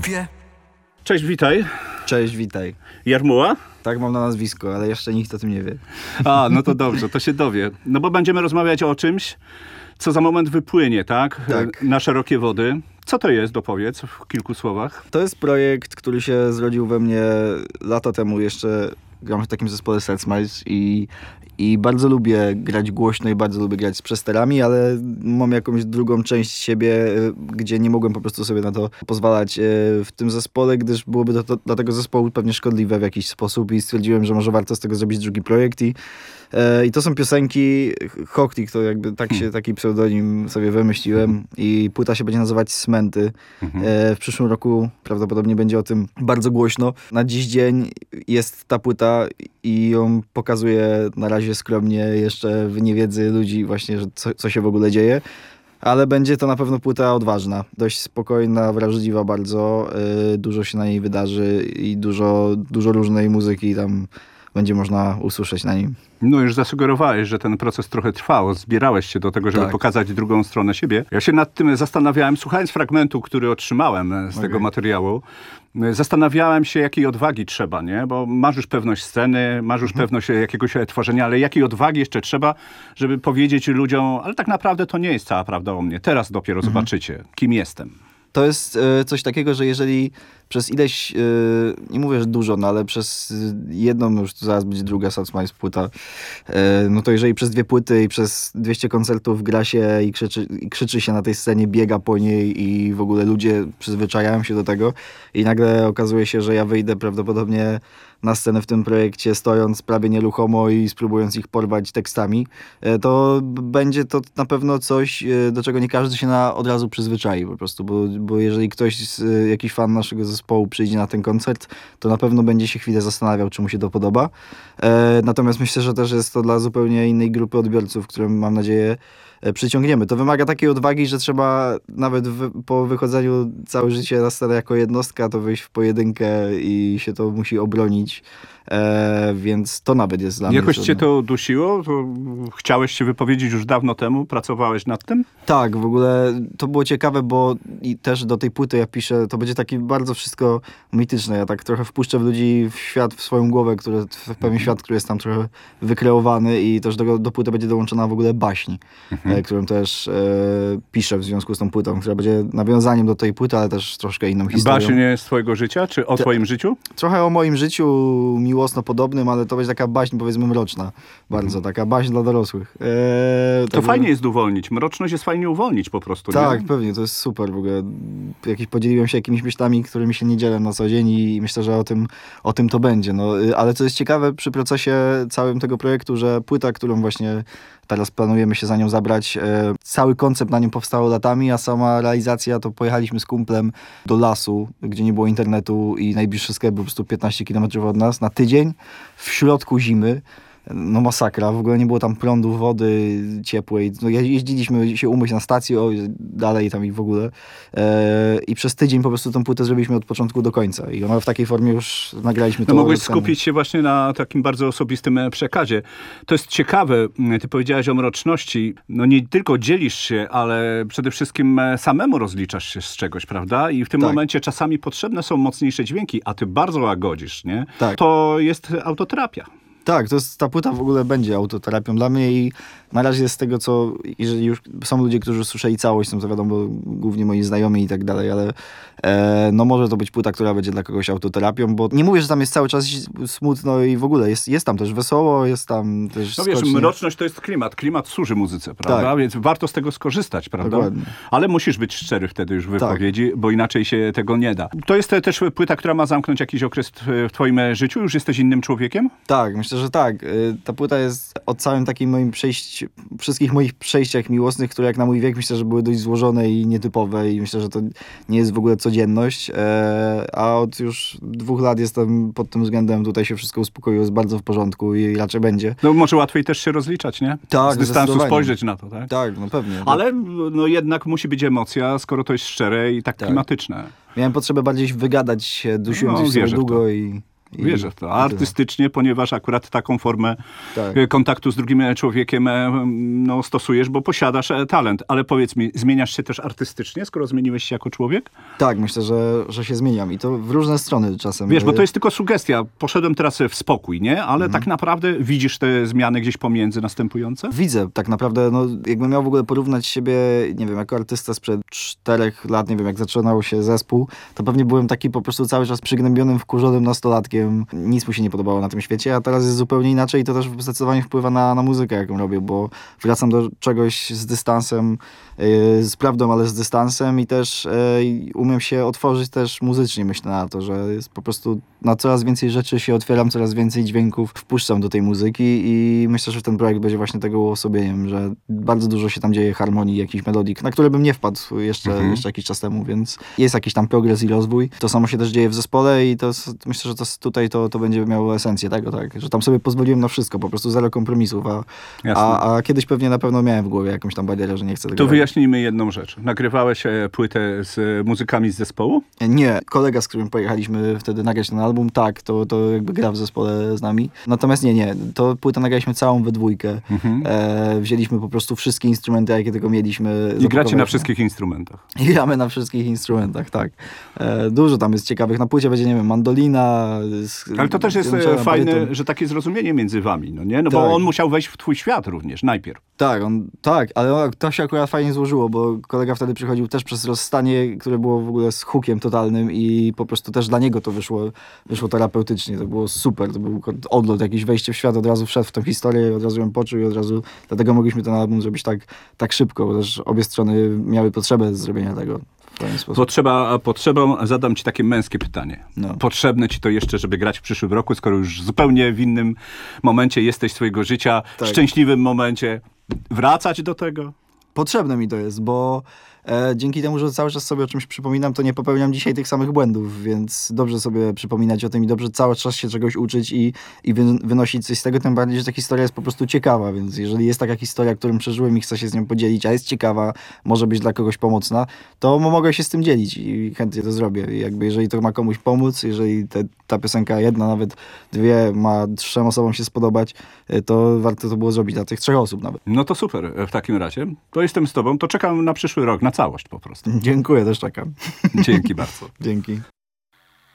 dupie. Cześć, witaj. Cześć, witaj. Jarmuła? Tak mam na nazwisko, ale jeszcze nikt o tym nie wie. A, no to dobrze, to się dowie. No bo będziemy rozmawiać o czymś, co za moment wypłynie, tak? Tak. Na szerokie wody. Co to jest, dopowiedz w kilku słowach. To jest projekt, który się zrodził we mnie lata temu. Jeszcze gram w takim zespole Sad Smiles i bardzo lubię grać głośno i bardzo lubię grać z przesterami, ale mam jakąś drugą część siebie, gdzie nie mogłem po prostu sobie na to pozwalać w tym zespole, gdyż byłoby to dla tego zespołu pewnie szkodliwe w jakiś sposób i stwierdziłem, że może warto z tego zrobić drugi projekt i to są piosenki, Hochtik to jakby taki pseudonim sobie wymyśliłem i płyta się będzie nazywać Smenty. W przyszłym roku prawdopodobnie będzie o tym bardzo głośno. Na dziś dzień jest ta płyta i ją pokazuję na razie skromnie jeszcze w niewiedzy ludzi właśnie, że co się w ogóle dzieje. Ale będzie to na pewno płyta odważna, dość spokojna, wrażliwa bardzo. Dużo się na niej wydarzy i dużo różnej muzyki tam będzie można usłyszeć na nim. No już zasugerowałeś, że ten proces trochę trwał. Zbierałeś się do tego, żeby Tak. pokazać drugą stronę siebie. Ja się nad tym zastanawiałem, słuchając fragmentu, który otrzymałem z tego materiału. Zastanawiałem się, jakiej odwagi trzeba, nie? Bo masz już pewność sceny, masz już pewność jakiegoś tworzenia, ale jakiej odwagi jeszcze trzeba, żeby powiedzieć ludziom, ale tak naprawdę to nie jest cała prawda o mnie. Teraz dopiero zobaczycie, kim jestem. To jest coś takiego, że jeżeli przez ileś, nie mówię, że dużo, no ale przez jedną, już zaraz będzie druga Sad Smiles płyta, no to jeżeli przez 2 płyty i przez 200 koncertów gra się i krzyczy się na tej scenie, biega po niej i w ogóle ludzie przyzwyczajają się do tego i nagle okazuje się, że ja wyjdę prawdopodobnie na scenę w tym projekcie, stojąc prawie nieruchomo i spróbując ich porwać tekstami, to będzie to na pewno coś, do czego nie każdy się od razu przyzwyczai po prostu, bo jeżeli ktoś, jakiś fan naszego zespołu przyjdzie na ten koncert, to na pewno będzie się chwilę zastanawiał, czy mu się to podoba. Natomiast myślę, że też jest to dla zupełnie innej grupy odbiorców, którym mam nadzieję przyciągniemy. To wymaga takiej odwagi, że trzeba nawet po wychodzeniu całe życie na scenę jako jednostka, to wyjść w pojedynkę i się to musi obronić. Więc to nawet jest dla mnie. Jakoś cię to dusiło? To chciałeś się wypowiedzieć już dawno temu? Pracowałeś nad tym? Tak, w ogóle to było ciekawe, bo i też do tej płyty ja piszę, to będzie taki bardzo wszystko mityczne. Ja tak trochę wpuszczę ludzi w świat, w swoją głowę, w pewien świat, który jest tam trochę wykreowany i też do płyty będzie dołączona w ogóle baśń, którą też piszę w związku z tą płytą, która będzie nawiązaniem do tej płyty, ale też troszkę inną historią. Baśń z twojego życia, czy o twoim życiu? Trochę o moim życiu miłosno podobnym, ale to będzie taka baśń, powiedzmy, mroczna. Bardzo taka baśń dla dorosłych. To fajnie jest uwolnić. Mroczność jest fajnie uwolnić po prostu. Tak, nie? pewnie, to jest super w ogóle. Podzieliłem się jakimiś myślami, którymi się nie dzielę na co dzień i myślę, że o tym to będzie. No, ale co jest ciekawe przy procesie całym tego projektu, że płyta, którą właśnie teraz planujemy się za nią zabrać, cały koncept na nią powstał latami, a sama realizacja to pojechaliśmy z kumplem do lasu, gdzie nie było internetu i najbliższy sklep był po prostu 15 km od nas na tydzień w środku zimy. No masakra, w ogóle nie było tam prądu, wody ciepłej. No, jeździliśmy się umyć na stacji, dalej tam i w ogóle. I przez tydzień po prostu tą płytę zrobiliśmy od początku do końca. I ona w takiej formie już nagraliśmy to. No mogłeś skupić się właśnie na takim bardzo osobistym przekazie. To jest ciekawe, ty powiedziałeś o mroczności. No nie tylko dzielisz się, ale przede wszystkim samemu rozliczasz się z czegoś, prawda? I w tym momencie czasami potrzebne są mocniejsze dźwięki, a ty bardzo łagodzisz, nie? Tak. To jest autoterapia. Tak, ta płyta w ogóle będzie autoterapią dla mnie i na razie z tego, co, jeżeli już są ludzie, którzy słyszeli całość, są to wiadomo głównie moi znajomi i tak dalej, ale no może to być płyta, która będzie dla kogoś autoterapią, bo nie mówię, że tam jest cały czas smutno i w ogóle jest tam też wesoło, jest tam też no wiesz, skocznie. mroczność to jest klimat. Klimat służy muzyce, prawda? Tak. Więc warto z tego skorzystać, prawda? Dokładnie. Ale musisz być szczery wtedy już w wypowiedzi, bo inaczej się tego nie da. To jest też płyta, która ma zamknąć jakiś okres w twoim życiu? Już jesteś innym człowiekiem? Tak, myślę, że tak. Ta płyta jest o całym takim moim wszystkich moich przejściach miłosnych, które jak na mój wiek myślę, że były dość złożone i nietypowe i myślę, że to nie jest w ogóle codzienność, a od już 2 lat jestem pod tym względem, tutaj się wszystko uspokoiło, jest bardzo w porządku i raczej będzie. No może łatwiej też się rozliczać, nie? Tak, z dystansu spojrzeć na to, tak? Tak, no pewnie. Ale no jednak musi być emocja, skoro to jest szczere i tak klimatyczne. Miałem potrzebę bardziej wygadać się, dusiłem coś sobie długo i Wierzę w to. A artystycznie, ponieważ akurat taką formę Tak. kontaktu z drugim człowiekiem no, stosujesz, bo posiadasz talent. Ale powiedz mi, zmieniasz się też artystycznie, skoro zmieniłeś się jako człowiek? Tak, myślę, że się zmieniam i to w różne strony czasem. Wiesz, bo to jest tylko sugestia. Poszedłem teraz w spokój, nie? Ale tak naprawdę widzisz te zmiany gdzieś pomiędzy następujące? Widzę, tak naprawdę, no jakbym miał w ogóle porównać siebie, nie wiem, jako artysta sprzed 4 lat, nie wiem, jak zaczynał się zespół, to pewnie byłem taki po prostu cały czas przygnębionym, wkurzonym nastolatkiem. Nic mu się nie podobało na tym świecie, a teraz jest zupełnie inaczej i to też zdecydowanie wpływa na muzykę, jaką robię, bo wracam do czegoś z dystansem, z prawdą, ale z dystansem i też umiem się otworzyć też muzycznie, myślę na to, że jest po prostu na coraz więcej rzeczy się otwieram, coraz więcej dźwięków wpuszczam do tej muzyki i myślę, że ten projekt będzie właśnie tego uosobieniem, że bardzo dużo się tam dzieje harmonii, jakichś melodii, na które bym nie wpadł jeszcze jakiś czas temu, więc jest jakiś tam progres i rozwój. To samo się też dzieje w zespole i to myślę, że tutaj to będzie miało esencję tego, tak, że tam sobie pozwoliłem na wszystko, po prostu zero kompromisów, a kiedyś pewnie na pewno miałem w głowie jakąś tam barierę, że nie chcę tego To robić. wyjaśnijmy jedną rzecz. Nagrywałeś płytę z muzykami z zespołu? Nie, kolega, z którym pojechaliśmy wtedy nagrać ten album, tak, to jakby gra w zespole z nami. Natomiast nie, to płytę nagraliśmy całą we dwójkę. Wzięliśmy po prostu wszystkie instrumenty, jakie tylko mieliśmy. I gracie na wszystkich instrumentach. I gramy na wszystkich instrumentach, tak. Dużo tam jest ciekawych. Na płycie będzie, nie wiem, mandolina. Ale to też jest fajne, że takie zrozumienie między wami, no nie? No Tak. bo on musiał wejść w twój świat również, najpierw. Tak, ale to się akurat fajnie złożyło, bo kolega wtedy przychodził też przez rozstanie, które było w ogóle z hukiem totalnym i po prostu też dla niego to wyszło terapeutycznie. To było super, to był odlot, jakieś wejście w świat, od razu wszedł w tą historię, od razu ją poczuł i od razu, dlatego mogliśmy ten album zrobić tak szybko, bo też obie strony miały potrzebę zrobienia tego w pewien sposób. Potrzebą zadam ci takie męskie pytanie. No. Potrzebne ci to jeszcze, żeby grać w przyszłym roku, skoro już zupełnie w innym momencie jesteś swojego życia, Tak. szczęśliwym momencie. Wracać do tego? Potrzebne mi to jest, bo dzięki temu, że cały czas sobie o czymś przypominam, to nie popełniam dzisiaj tych samych błędów, więc dobrze sobie przypominać o tym i dobrze cały czas się czegoś uczyć i wynosić coś z tego, tym bardziej, że ta historia jest po prostu ciekawa, więc jeżeli jest taka historia, którą przeżyłem i chcę się z nią podzielić, a jest ciekawa, może być dla kogoś pomocna, to mogę się z tym dzielić i chętnie to zrobię. I jakby jeżeli to ma komuś pomóc, jeżeli ta piosenka jedna, nawet 2 ma 3 osobom się spodobać, to warto to było zrobić dla tych 3 osób nawet. No to super w takim razie. To jestem z tobą, to czekam na przyszły rok, na całość po prostu. Dziękuję, też czekam. Dzięki bardzo. Dzięki.